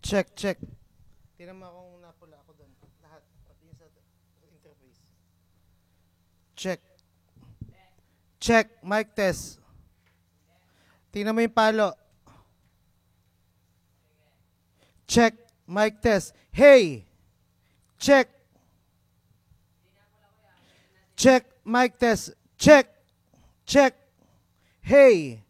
Check, check. Tingnan mo kung napula ako doon. Lahat. Pati yung sa interface. Check. Check. Mic test. Tingnan mo yung palo. Check. Mic test. Hey! Check. Check. Mic test. Check. Check. Hey!